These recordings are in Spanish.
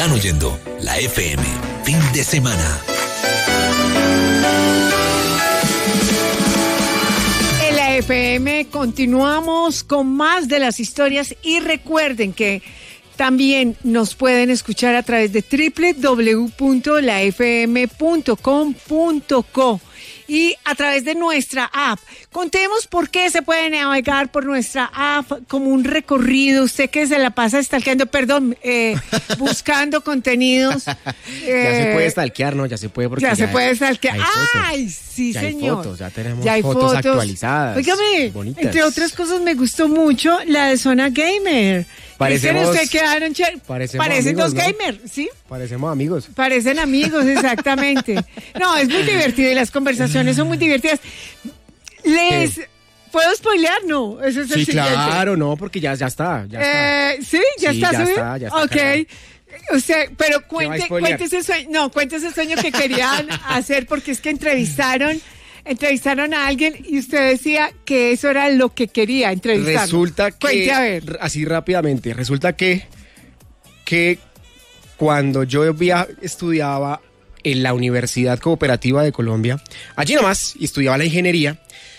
Están oyendo la FM Fin de Semana. En la FM continuamos con más de las historias y recuerden que también nos pueden escuchar a través de www.lafm.com.co y a través de nuestra app. Contemos por qué se puede navegar por nuestra app como un recorrido. Usted que se la pasa stalkeando, buscando contenidos. Ya se puede stalkear, ¿no? Ya se puede porque ya se puede stalkear. ¡Ay, sí, ya señor! Hay fotos, ya tenemos ya hay fotos actualizadas. Óigame, bonitas. Entre otras cosas me gustó mucho la de Zona Gamer. Parecen dos gamers, ¿sí? Parecemos amigos. Parecen amigos, exactamente. No, es muy divertido y las conversaciones son muy divertidas. ¿Puedo spoilear? No, eso es el siguiente. Claro, no, porque ya está. ¿Sí? ¿Ya está subido? Ya está. Ok. Usted, pero cuéntese el sueño que querían hacer, porque es que entrevistaron a alguien y usted decía que eso era lo que quería entrevistar. Resulta que, cuente a ver. Así rápidamente, resulta que cuando yo estudiaba en la Universidad Cooperativa de Colombia, allí nomás, y estudiaba la ingeniería,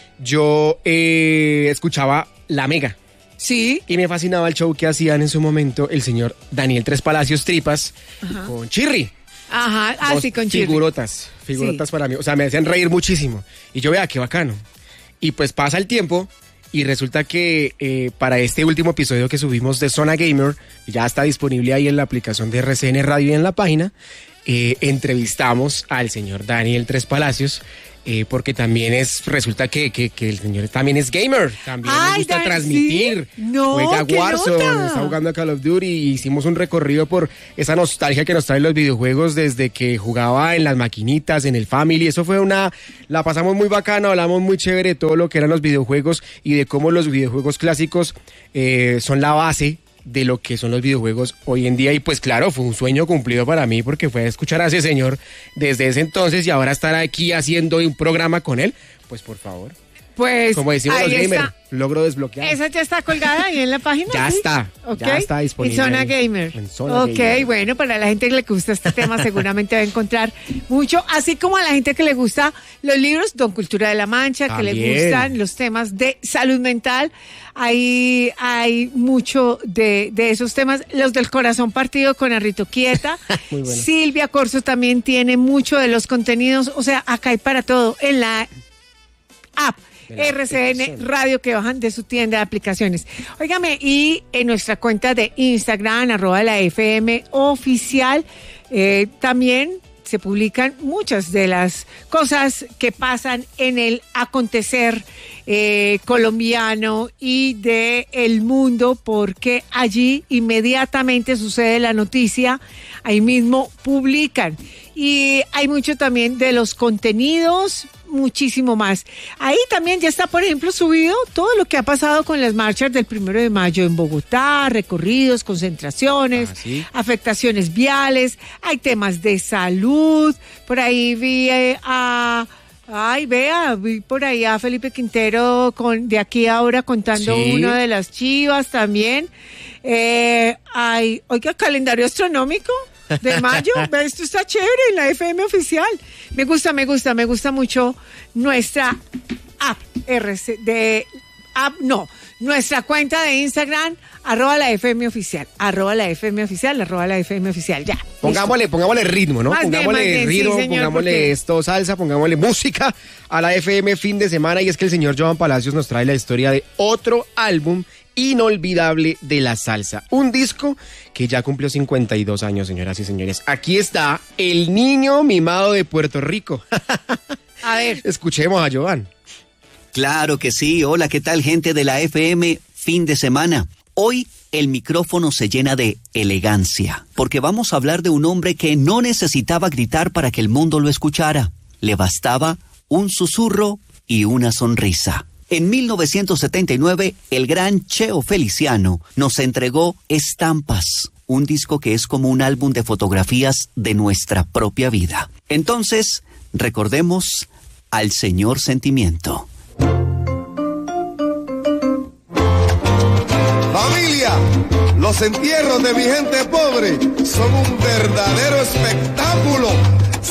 yo escuchaba La Mega. Sí. Y me fascinaba el show que hacían en su momento el señor Daniel Tres Palacios Tripas con Chirri. Ajá, sí, con Chirri. Figurotas sí. Para mí, o sea, me hacían reír muchísimo. Y yo, vea, qué bacano. Y pues pasa el tiempo y resulta que para este último episodio que subimos de Zona Gamer, ya está disponible ahí en la aplicación de RCN Radio y en la página, entrevistamos al señor Daniel Tres Palacios, porque también resulta que el señor también es gamer, también le gusta transmitir, ¿sí? No, juega Warzone, está jugando a Call of Duty, y hicimos un recorrido por esa nostalgia que nos traen los videojuegos desde que jugaba en las maquinitas, en el Family. Eso fue la pasamos muy bacana, hablamos muy chévere de todo lo que eran los videojuegos y de cómo los videojuegos clásicos son la base de lo que son los videojuegos hoy en día. Y pues claro, fue un sueño cumplido para mí, porque fue escuchar a ese señor desde ese entonces y ahora estar aquí haciendo un programa con él, pues por favor. Pues como decimos los gamers, logro desbloqueado. ¿Esa ya está colgada ahí en la página? Ya ¿sí? está, Okay. ya está disponible. En Zona Gamer. En Zona Gamer. Bueno, para la gente que le gusta este tema seguramente va a encontrar mucho, así como a la gente que le gusta los libros, Don Cultura de la Mancha, también. Que le gustan los temas de salud mental. Ahí hay mucho de esos temas. Los del corazón partido con Arrito Quieta. Muy bueno. Silvia Corso también tiene mucho de los contenidos. O sea, acá hay para todo en la app RCN Radio que bajan de su tienda de aplicaciones. Óigame, y en nuestra cuenta de Instagram, @la_FM oficial, también se publican muchas de las cosas que pasan en el acontecer colombiano y de el mundo, porque allí inmediatamente sucede la noticia, ahí mismo publican. Y hay mucho también de los contenidos, muchísimo más. Ahí también ya está, por ejemplo, subido todo lo que ha pasado con las marchas del 1 de mayo en Bogotá, recorridos, concentraciones, ¿sí? Afectaciones viales, hay temas de salud. Por ahí vi vi por ahí a Felipe Quintero de Aquí Ahora contando ¿sí? Una de las chivas también. Oiga, calendario astronómico de mayo, esto está chévere en la FM oficial. Me gusta mucho nuestra app nuestra cuenta de Instagram, @la FM oficial, @la FM oficial, ya. Pongámosle ritmo, ¿no? Pongámosle ritmo, sí, señor, pongámosle esto, salsa, pongámosle música a la FM Fin de Semana, y es que el señor Joan Palacios nos trae la historia de otro álbum inolvidable de la salsa. Un disco que ya cumplió 52 años, señoras y señores. Aquí está El Niño Mimado de Puerto Rico. A ver. Escuchemos a Joan. Claro que sí. Hola, ¿qué tal, gente de la FM Fin de Semana? Hoy el micrófono se llena de elegancia, porque vamos a hablar de un hombre que no necesitaba gritar para que el mundo lo escuchara. Le bastaba un susurro y una sonrisa. En 1979, el gran Cheo Feliciano nos entregó Estampas, un disco que es como un álbum de fotografías de nuestra propia vida. Entonces, recordemos al señor Sentimiento. Familia, Los entierros de mi gente pobre son un verdadero espectáculo.